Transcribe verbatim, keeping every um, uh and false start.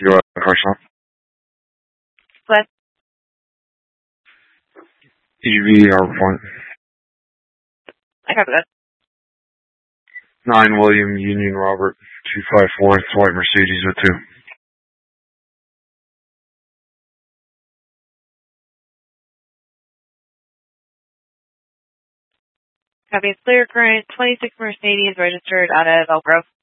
You're at the car shop? What? E V Harbor Point. I copy that. nine William Union Robert, two five four, it's white Mercedes with two. Copy. It's clear current twenty-six Mercedes registered out of Elk Grove.